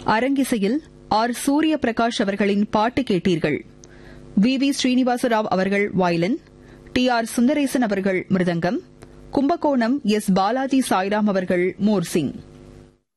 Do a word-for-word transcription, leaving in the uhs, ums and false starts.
அரங்கிசையில் R Surya Prakash அவர்களின் பாட்டு கேட்டீர்கள். வி வி ஸ்ரீனிவாசராவ் அவர்கள் வயலின், டி ஆர் சுந்தரேசன் அவர்கள் மிருதங்கம், கும்பகோணம் எஸ் பாலாஜி சாய்ராம் அவர்கள் மோர்சிங்.